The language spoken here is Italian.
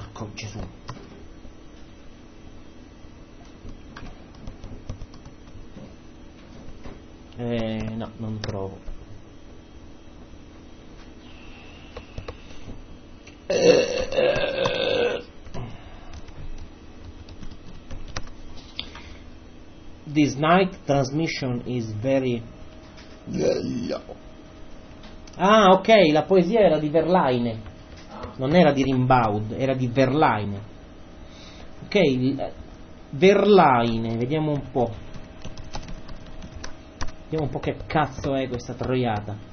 Porco Gesù. No, non trovo. This night transmission is very... Ah, ok, la poesia era di Verlaine, non era di Rimbaud, era di Verlaine. Ok, Verlaine, vediamo un po'. Vediamo un po' che cazzo è questa troiata.